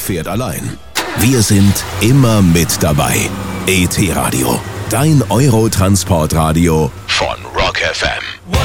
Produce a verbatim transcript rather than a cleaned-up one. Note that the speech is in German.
fährt allein. Wir sind immer mit dabei. E T Radio, dein Eurotransportradio von Rock F M.